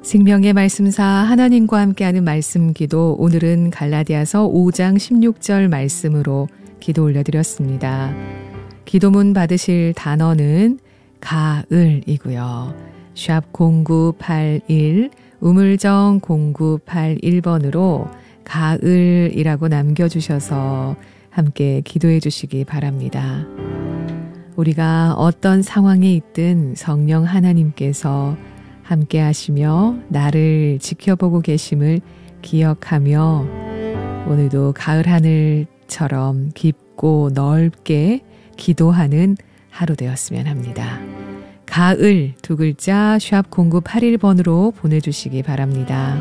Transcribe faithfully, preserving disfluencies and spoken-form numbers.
생명의 말씀사 하나님과 함께하는 말씀 기도, 오늘은 갈라디아서 오 장 십육 절 말씀으로 기도 올려드렸습니다. 기도문 받으실 단어는 가을이고요. 샵 공구팔일, 우물정 공구팔일 번으로 가을이라고 남겨주셔서 함께 기도해 주시기 바랍니다. 우리가 어떤 상황에 있든 성령 하나님께서 함께 하시며 나를 지켜보고 계심을 기억하며 오늘도 가을 하늘처럼 깊고 넓게 기도하는 하루 되었으면 합니다. 가을 두 글자 샵 공구팔일 번으로 보내주시기 바랍니다.